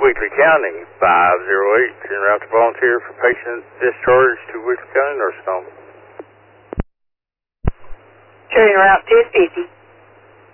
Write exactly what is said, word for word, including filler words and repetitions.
Weakley County, five zero eight, en route to volunteer for patient discharge to Weakley County Nursing Home. Train route ten fifty.